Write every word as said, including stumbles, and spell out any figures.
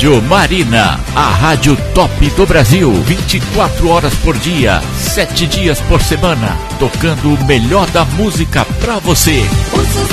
Rádio Marina, a rádio top do Brasil, vinte e quatro horas por dia, sete dias por semana, tocando o melhor da música pra você. O